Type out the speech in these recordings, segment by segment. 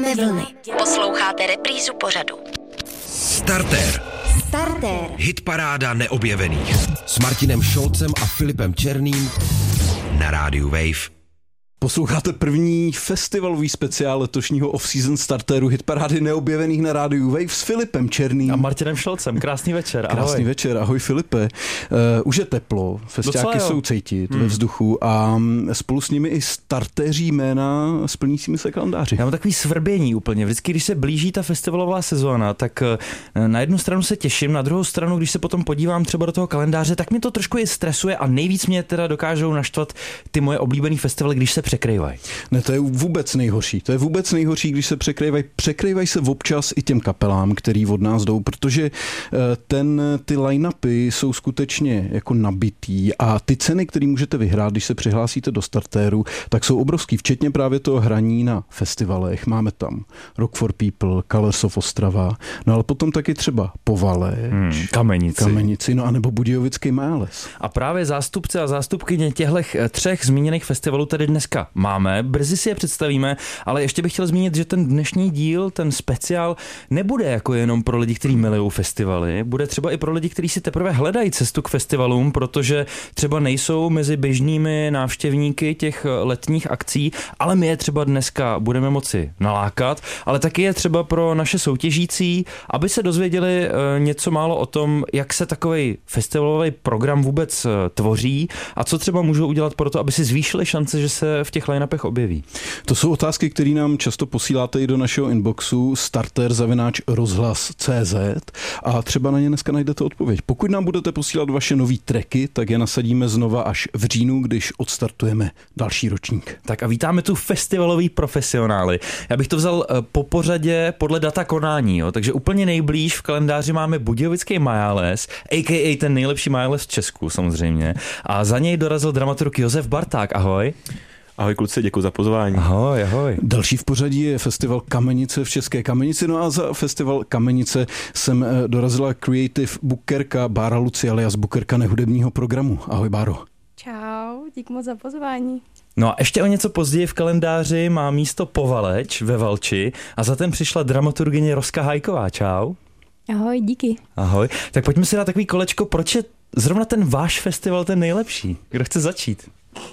Vlny. Posloucháte reprízu pořadu. Startér. Hitparáda neobjevených. S Martinem Šolcem a Filipem Černým Na rádiu Wave. Posloucháte první festivalový speciál letošního off-season startéru hitparády neobjevených na rádiu Wave s Filipem Černým a Martinem Šolcem. Krásný večer, ahoj. Krásný večer, ahoj Filipe. Už je teplo, festiáky jsou cítit ve vzduchu a spolu s nimi i startéři jména s plnícími se kalendáři. Já mám takový svrbění úplně. Vždycky, když se blíží ta festivalová sezóna, tak na jednu stranu se těším, na druhou stranu, když se potom podívám třeba do toho kalendáře, tak mě to trošku i stresuje a nejvíc mě teda dokážou naštvat ty moje oblíbený festivaly, když se překrývají. Ne, to je vůbec nejhorší. To je vůbec nejhorší, když se překrývají. Překrývají se občas i těm kapelám, který od nás jdou, protože ty line-upy jsou skutečně jako nabitý a ty ceny, které můžete vyhrát, když se přihlásíte do startéru, tak jsou obrovský, včetně právě toho hraní na festivalech. Máme tam Rock for People, Colors of Ostrava, no ale potom taky třeba Povaleč, Kamenici, no a nebo Budějovický Máles. A právě zástupce a zástupkyně těchto třech zmíněných festivalů tady dneska máme, brzy si je představíme, ale ještě bych chtěl zmínit, že ten dnešní díl, ten speciál, nebude jako jenom pro lidi, kteří milují festivaly, bude třeba i pro lidi, kteří si teprve hledají cestu k festivalům, protože třeba nejsou mezi běžnými návštěvníky těch letních akcí, ale my je třeba dneska budeme moci nalákat, ale taky je třeba pro naše soutěžící, aby se dozvěděli něco málo o tom, jak se takový festivalový program vůbec tvoří a co třeba můžou udělat pro to, aby si zvýšili šance, že se v těch line-upech objeví. To jsou otázky, které nám často posíláte i do našeho inboxu starter@rozhlas.cz a třeba na ně dneska najdete odpověď. Pokud nám budete posílat vaše nový tracky, tak je nasadíme znova až v říjnu, když odstartujeme další ročník. Tak a vítáme tu festivalový profesionály. Já bych to vzal po pořadě podle data konání, jo? Takže úplně nejblíž v kalendáři máme Budějovický Máles, a.k.a. ten nejlepší Máles v Česku samozřejmě. A za něj dorazil dramaturg Josef Barták. Ahoj. Ahoj kluci, děkuji za pozvání. Ahoj, ahoj. Další v pořadí je festival Kamenice v České Kamenici, no a za festival Kamenice jsem dorazila creative bookerka Bára Luci alias bookerka nehudebního programu. Ahoj Báro. Čau, díky moc za pozvání. No a ještě o něco později v kalendáři má místo Povaleč ve Valči a za ten přišla dramaturgyně Roska Hajková. Čau. Ahoj, díky. Ahoj. Tak pojďme si dát takový kolečko, proč je zrovna ten váš festival ten nejlepší? Kdo chce začít?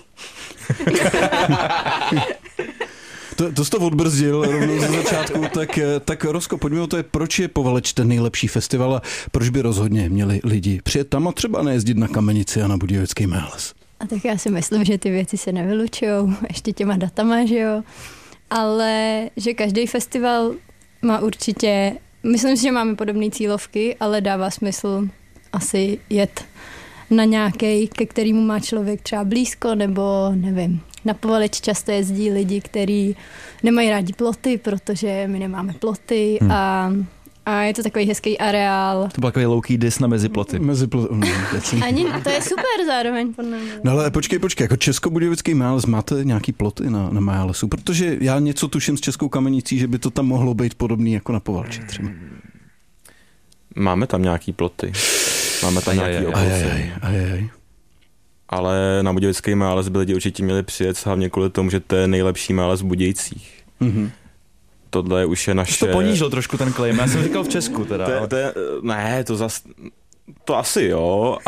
To jsi to odbrzdil rovnou ze začátku, tak Rosko, pojďme o to, proč je Povaleč ten nejlepší festival a proč by rozhodně měli lidi přijet tam a třeba nejezdit na Kamenici a na Budějovický Máles. A tak já si myslím, že ty věci se nevylučujou, ještě těma datama, že jo, ale že každý festival má určitě, myslím si, že máme podobné cílovky, ale dává smysl asi jet na nějakej, ke kterému má člověk třeba blízko, nebo nevím. Na Povaleč často jezdí lidi, kteří nemají rádi ploty, protože my nemáme ploty a je to takový hezký areál. To byl takový low-key diss na Meziploty. Ani, to je super zároveň. No ale počkej, jako Českobudějovický Máles, máte nějaký ploty na Málesu? Protože já něco tuším s Českou Kamenicí, že by to tam mohlo být podobný jako na Povalči třeba. Máme tam nějaký ploty. Máme tam nějaký okolí. Ale na Budějovický Máles by lidi určitě měli přijet, hlavně kvůli tomu, že to je nejlepší Máles v Budějcích. Mm-hmm. Tohle už je naše... To ponížil trošku ten claim, já jsem říkal v Česku teda. To asi jo,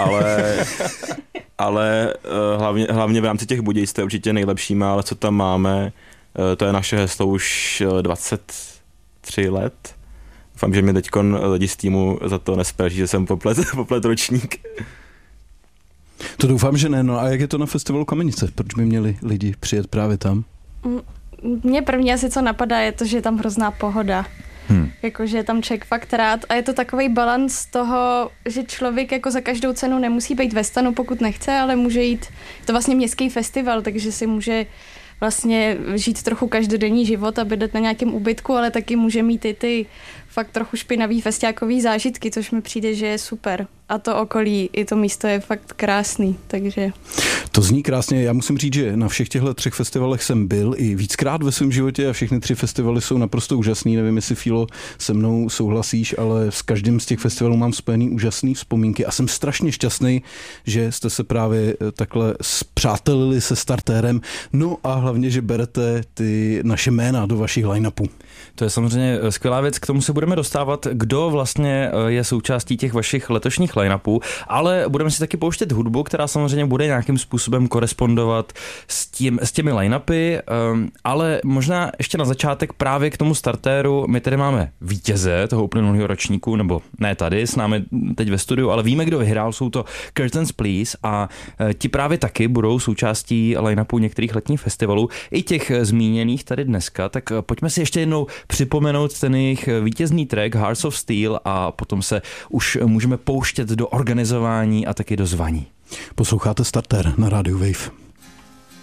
ale hlavně v rámci těch Budějc to je určitě nejlepší Máles, co tam máme. To je naše heslo už 23 let. Doufám, že mě teďkon lidi z týmu za to nespraží, že jsem poplet ročník. To doufám, že ne. No a jak je to na festivalu Kamenice? Proč by měli lidi přijet právě tam? Mně první asi co napadá je to, že je tam hrozná pohoda. Jakože je tam člověk fakt rád a je to takový balans toho, že člověk jako za každou cenu nemusí být ve stanu, pokud nechce, ale může jít, je to vlastně městský festival, takže si může vlastně žít trochu každodenní život a bydlet na nějakém ubytku, ale taky může mít i ty fakt trochu špinavý festiákový zážitky, což mi přijde, že je super. A to okolí, i to místo je fakt krásný, takže... To zní krásně. Já musím říct, že na všech těchto 3 festivalech jsem byl i víckrát ve svém životě a všechny 3 festivaly jsou naprosto úžasný. Nevím, jestli Fílo se mnou souhlasíš, ale s každým z těch festivalů mám spojený úžasný vzpomínky a jsem strašně šťastný, že jste se právě takhle spřátelili se startérem. No a hlavně, že berete ty naše jména do vašich line-upů. To je samozřejmě skvělá věc, k tomu se budeme dostávat, kdo vlastně je součástí těch vašich letošních line-upů, ale budeme si taky pouštět hudbu, která samozřejmě bude nějakým způsobem korespondovat s těmi line-upy, ale možná ještě na začátek právě k tomu startéru. My tady máme vítěze toho uplynulého ročníku, nebo ne tady, s námi teď ve studiu, ale víme, kdo vyhrál, jsou to Curtains Please a ti právě taky budou součástí line-upu některých letních festivalů, i těch zmíněných tady dneska, tak pojďme si ještě jednou připomenout ten jejich vítězný track Hearts of Steel a potom se už můžeme pouštět do organizování a taky do zvaní. Posloucháte Starter na rádiu Wave.